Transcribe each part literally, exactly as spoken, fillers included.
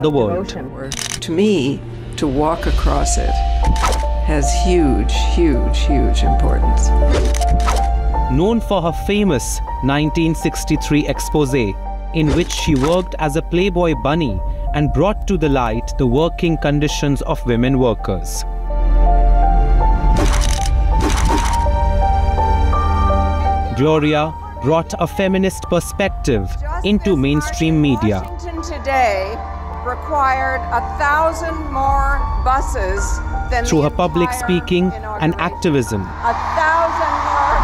the world. To me, to walk across it has huge, huge, huge importance. Known for her famous nineteen sixty-three expose, in which she worked as a Playboy bunny and brought to the light the working conditions of women workers. Gloria brought a feminist perspective into mainstream media. Washington today required a thousand more buses than through her public speaking and activism. A thousand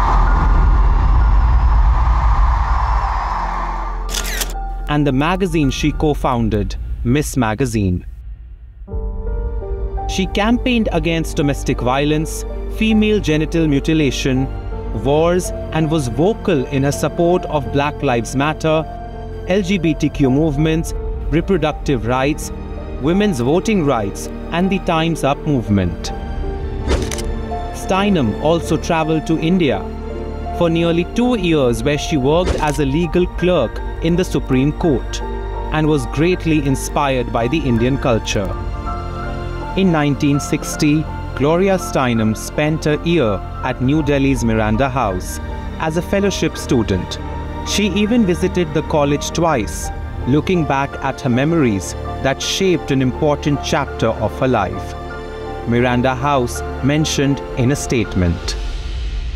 more. And the magazine she co-founded, Miss Magazine. She campaigned against domestic violence, female genital mutilation, wars, and was vocal in her support of Black Lives Matter, L G B T Q movements, reproductive rights, women's voting rights, and the Time's Up movement. Steinem also traveled to India for nearly two years, where she worked as a legal clerk in the Supreme Court and was greatly inspired by the Indian culture. In nineteen sixty, Gloria Steinem spent a year at New Delhi's Miranda House as a fellowship student. She even visited the college twice, looking back at her memories that shaped an important chapter of her life. Miranda House mentioned in a statement.